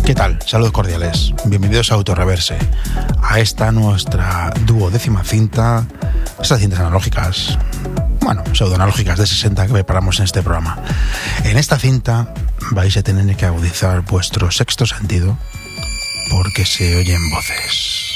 ¿Qué tal? Saludos cordiales. Bienvenidos a Autorreverse, a esta nuestra 12ª cinta, estas cintas analógicas, pseudoanalógicas de 60 que preparamos en este programa. En esta cinta vais a tener que agudizar vuestro sexto sentido porque se oyen voces.